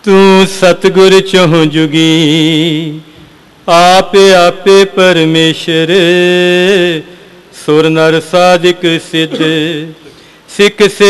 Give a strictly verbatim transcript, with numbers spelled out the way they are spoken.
तू सतगुर चहुं जुगी आपे आपे परमेश्वर सुर नर साधिक सिद्ध सिख से